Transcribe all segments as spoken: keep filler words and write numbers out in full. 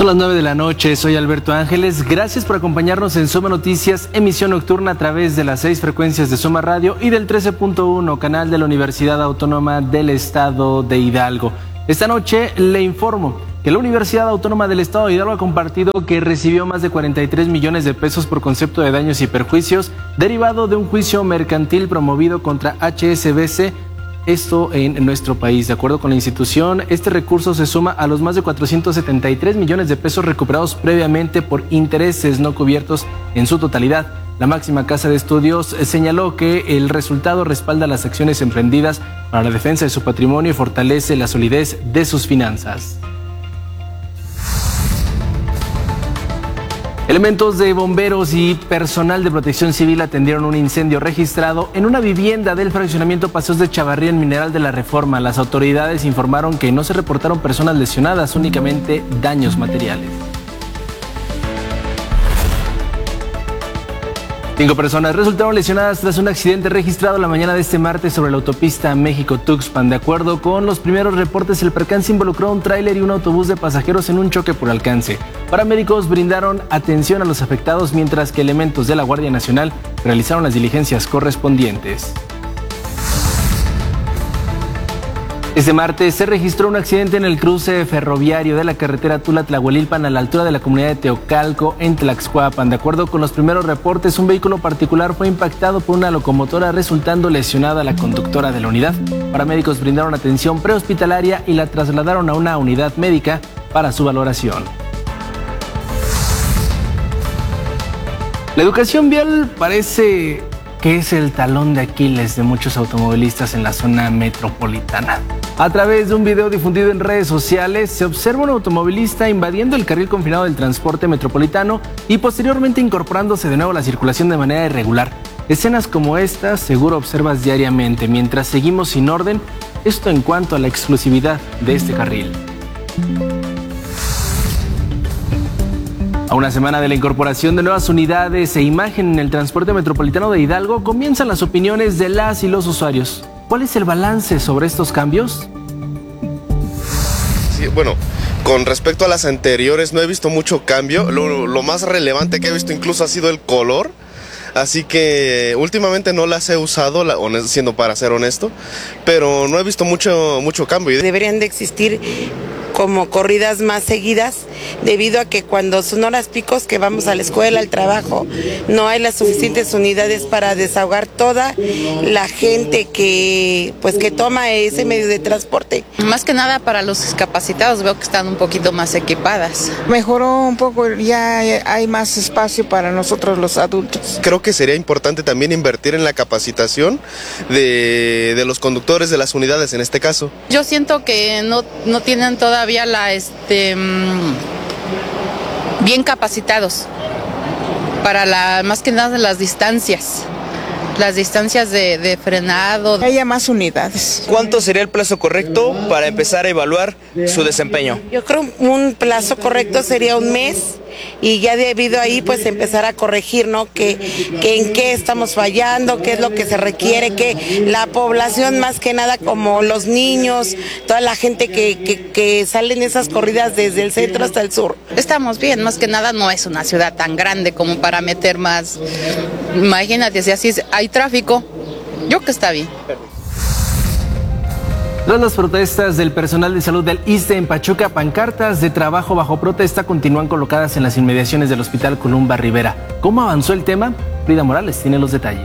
Son las nueve de la noche, soy Alberto Ángeles. Gracias por acompañarnos en Soma Noticias, emisión nocturna a través de las seis frecuencias de Soma Radio y del trece punto uno, canal de la Universidad Autónoma del Estado de Hidalgo. Esta noche le informo que la Universidad Autónoma del Estado de Hidalgo ha compartido que recibió más de cuarenta y tres millones de pesos por concepto de daños y perjuicios derivado de un juicio mercantil promovido contra H S B C. Esto en nuestro país. De acuerdo con la institución, este recurso se suma a los más de cuatrocientos setenta y tres millones de pesos recuperados previamente por intereses no cubiertos en su totalidad. La máxima casa de estudios señaló que el resultado respalda las acciones emprendidas para la defensa de su patrimonio y fortalece la solidez de sus finanzas. Elementos de bomberos y personal de protección civil atendieron un incendio registrado en una vivienda del fraccionamiento Paseos de Chavarría en Mineral de la Reforma. Las autoridades informaron que no se reportaron personas lesionadas, únicamente daños materiales. Cinco personas resultaron lesionadas tras un accidente registrado la mañana de este martes sobre la autopista México-Tuxpan. De acuerdo con los primeros reportes, el percance involucró a un tráiler y un autobús de pasajeros en un choque por alcance. Paramédicos brindaron atención a los afectados, mientras que elementos de la Guardia Nacional realizaron las diligencias correspondientes. Este martes se registró un accidente en el cruce ferroviario de la carretera Tula-Tlahuelilpan a la altura de la comunidad de Teocalco en Tlaxcuapan. De acuerdo con los primeros reportes, un vehículo particular fue impactado por una locomotora, resultando lesionada la conductora de la unidad. Paramédicos brindaron atención prehospitalaria y la trasladaron a una unidad médica para su valoración. La educación vial parece que es el talón de Aquiles de muchos automovilistas en la zona metropolitana. A través de un video difundido en redes sociales, se observa un automovilista invadiendo el carril confinado del transporte metropolitano y posteriormente incorporándose de nuevo a la circulación de manera irregular. Escenas como estas seguro observas diariamente mientras seguimos sin orden, esto en cuanto a la exclusividad de este carril. A una semana de la incorporación de nuevas unidades e imagen en el transporte metropolitano de Hidalgo, comienzan las opiniones de las y los usuarios. ¿Cuál es el balance sobre estos cambios? Sí, bueno, con respecto a las anteriores no he visto mucho cambio. Lo, lo más relevante que he visto incluso ha sido el color. Así que últimamente no las he usado, siendo para ser honesto, pero no he visto mucho, mucho cambio. Deberían de existir como corridas más seguidas, debido a que cuando son horas picos que vamos a la escuela, al trabajo, no hay las suficientes unidades para desahogar toda la gente que pues que toma ese medio de transporte. Más que nada para los discapacitados, veo que están un poquito más equipadas. Mejoró un poco, ya hay más espacio para nosotros los adultos. Creo que sería importante también invertir en la capacitación de, de los conductores de las unidades en este caso. Yo siento que no, no tienen todavía la este bien capacitados para la más que nada las distancias. Las distancias de, de frenado. Haya más unidades. ¿Cuánto sería el plazo correcto para empezar a evaluar su desempeño? Yo creo un plazo correcto sería un mes y ya debido ahí pues empezar a corregir, ¿no? Que, que en qué estamos fallando, qué es lo que se requiere, que la población más que nada como los niños, toda la gente que, que, que sale en esas corridas desde el centro hasta el sur. Estamos bien, más que nada no es una ciudad tan grande como para meter más. Imagínate, si así hay tráfico, yo creo que está bien. Tras las protestas del personal de salud del I S S S T E en Pachuca, pancartas de trabajo bajo protesta continúan colocadas en las inmediaciones del Hospital Columba Rivera. ¿Cómo avanzó el tema? Frida Morales tiene los detalles.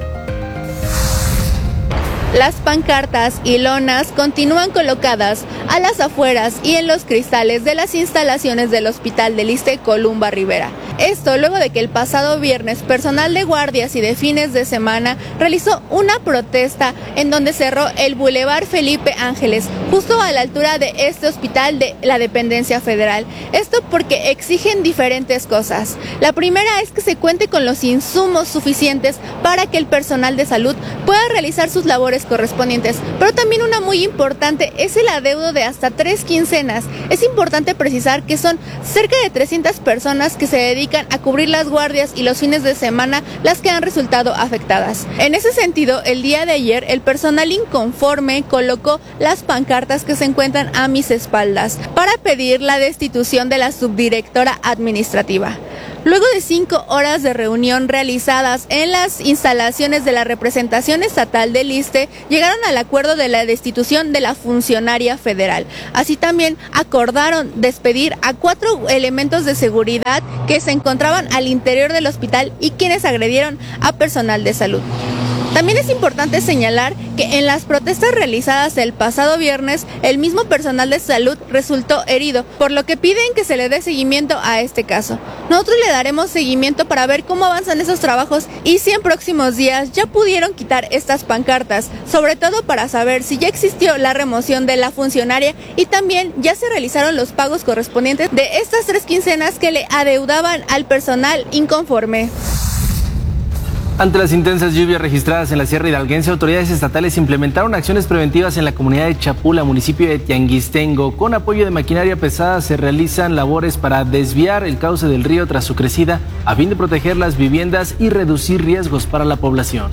Las pancartas y lonas continúan colocadas a las afueras y en los cristales de las instalaciones del Hospital del I S S S T E Columba Rivera. Esto luego de que el pasado viernes personal de guardias y de fines de semana realizó una protesta en donde cerró el Boulevard Felipe Ángeles, justo a la altura de este hospital de la dependencia federal. Esto porque exigen diferentes cosas. La primera es que se cuente con los insumos suficientes para que el personal de salud pueda realizar sus labores funcionales correspondientes. Pero también una muy importante es el adeudo de hasta tres quincenas. Es importante precisar que son cerca de trescientas personas que se dedican a cubrir las guardias y los fines de semana las que han resultado afectadas. En ese sentido, el día de ayer el personal inconforme colocó las pancartas que se encuentran a mis espaldas para pedir la destitución de la subdirectora administrativa. Luego de cinco horas de reunión realizadas en las instalaciones de la representación estatal del ISSSTE, llegaron al acuerdo de la destitución de la funcionaria federal. Así también acordaron despedir a cuatro elementos de seguridad que se encontraban al interior del hospital y quienes agredieron a personal de salud. También es importante señalar que en las protestas realizadas el pasado viernes, el mismo personal de salud resultó herido, por lo que piden que se le dé seguimiento a este caso. Nosotros le daremos seguimiento para ver cómo avanzan esos trabajos y si en próximos días ya pudieron quitar estas pancartas, sobre todo para saber si ya existió la remoción de la funcionaria y también ya se realizaron los pagos correspondientes de estas tres quincenas que le adeudaban al personal inconforme. Ante las intensas lluvias registradas en la Sierra Hidalguense, autoridades estatales implementaron acciones preventivas en la comunidad de Chapula, municipio de Tianguistengo. Con apoyo de maquinaria pesada se realizan labores para desviar el cauce del río tras su crecida, a fin de proteger las viviendas y reducir riesgos para la población.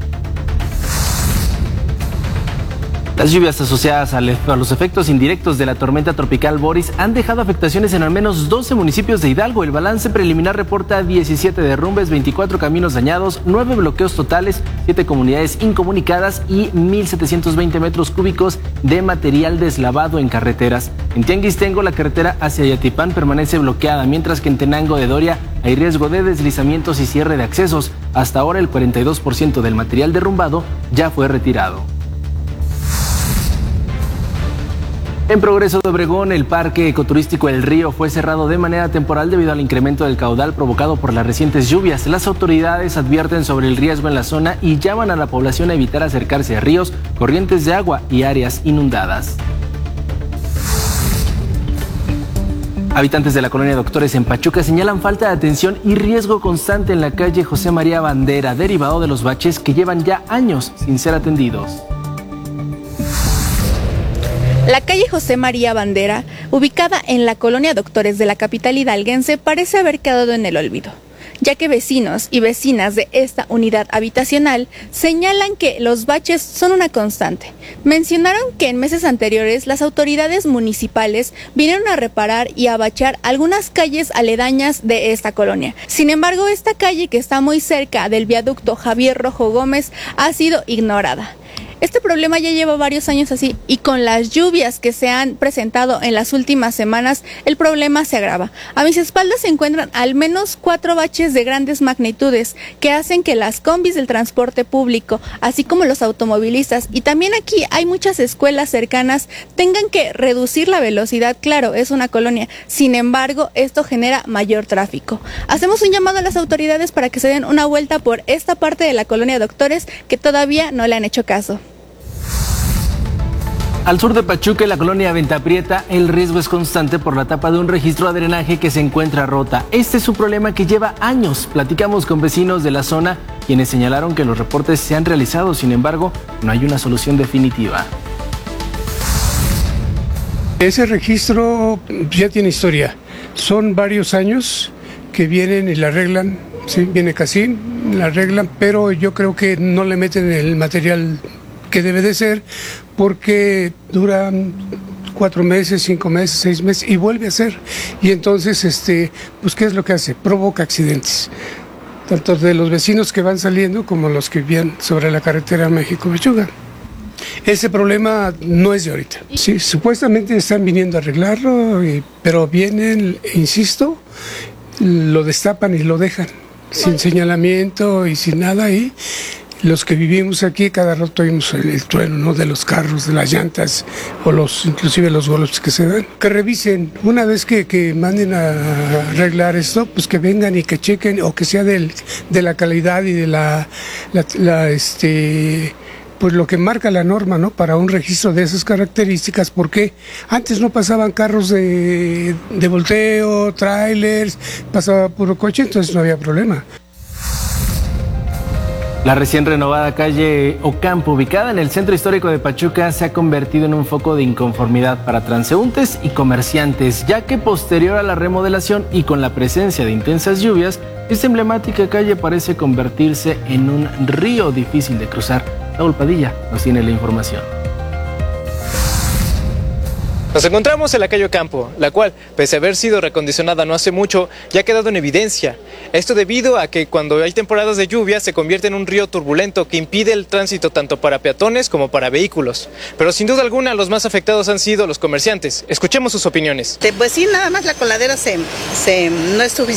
Las lluvias asociadas a los efectos indirectos de la tormenta tropical Boris han dejado afectaciones en al menos doce municipios de Hidalgo. El balance preliminar reporta diecisiete derrumbes, veinticuatro caminos dañados, nueve bloqueos totales, siete comunidades incomunicadas y mil setecientos veinte metros cúbicos de material deslavado en carreteras. En Tianguistengo, la carretera hacia Yatipán permanece bloqueada, mientras que en Tenango de Doria hay riesgo de deslizamientos y cierre de accesos. Hasta ahora el cuarenta y dos por ciento del material derrumbado ya fue retirado. En Progreso de Obregón, el parque ecoturístico El Río fue cerrado de manera temporal debido al incremento del caudal provocado por las recientes lluvias. Las autoridades advierten sobre el riesgo en la zona y llaman a la población a evitar acercarse a ríos, corrientes de agua y áreas inundadas. Habitantes de la colonia Doctores en Pachuca señalan falta de atención y riesgo constante en la calle José María Bandera, derivado de los baches que llevan ya años sin ser atendidos. La calle José María Bandera, ubicada en la colonia Doctores de la capital hidalguense, parece haber quedado en el olvido, ya que vecinos y vecinas de esta unidad habitacional señalan que los baches son una constante. Mencionaron que en meses anteriores las autoridades municipales vinieron a reparar y a bachar algunas calles aledañas de esta colonia. Sin embargo, esta calle, que está muy cerca del viaducto Javier Rojo Gómez, ha sido ignorada. Este problema ya lleva varios años así y con las lluvias que se han presentado en las últimas semanas, el problema se agrava. A mis espaldas se encuentran al menos cuatro baches de grandes magnitudes que hacen que las combis del transporte público, así como los automovilistas, y también aquí hay muchas escuelas cercanas, tengan que reducir la velocidad. Claro, es una colonia, sin embargo, esto genera mayor tráfico. Hacemos un llamado a las autoridades para que se den una vuelta por esta parte de la colonia Doctores que todavía no le han hecho caso. Al sur de Pachuca, en la colonia Venta Prieta, el riesgo es constante por la tapa de un registro de drenaje que se encuentra rota. Este es un problema que lleva años. Platicamos con vecinos de la zona, quienes señalaron que los reportes se han realizado, sin embargo, no hay una solución definitiva. Ese registro ya tiene historia. Son varios años que vienen y la arreglan. Sí, viene casi, la arreglan, pero yo creo que no le meten el material que debe de ser, porque duran cuatro meses, cinco meses, seis meses y vuelve a ser. Y entonces, este, pues, ¿qué es lo que hace? Provoca accidentes, tanto de los vecinos que van saliendo como los que vienen sobre la carretera México-Pachuca. Ese problema no es de ahorita. Sí, supuestamente están viniendo a arreglarlo, y, pero vienen, insisto, lo destapan y lo dejan, sin señalamiento y sin nada ahí. Los que vivimos aquí, cada rato oímos el, el trueno, ¿no?, de los carros, de las llantas, o los inclusive los golpes que se dan. Que revisen, una vez que, que manden a arreglar esto, pues que vengan y que chequen, o que sea del, de la calidad y de la, la, la este... pues lo que marca la norma, ¿no?, para un registro de esas características, porque antes no pasaban carros de, de volteo, trailers, pasaba puro coche, entonces no había problema. La recién renovada calle Ocampo, ubicada en el centro histórico de Pachuca, se ha convertido en un foco de inconformidad para transeúntes y comerciantes, ya que posterior a la remodelación y con la presencia de intensas lluvias, esta emblemática calle parece convertirse en un río difícil de cruzar. Raúl Padilla nos tiene la información. Nos encontramos en la calle Ocampo, la cual, pese a haber sido recondicionada no hace mucho, ya ha quedado en evidencia. Esto debido a que cuando hay temporadas de lluvia se convierte en un río turbulento que impide el tránsito tanto para peatones como para vehículos. Pero sin duda alguna los más afectados han sido los comerciantes. Escuchemos sus opiniones. Pues sí, nada más la coladera se, se, no es suficiente.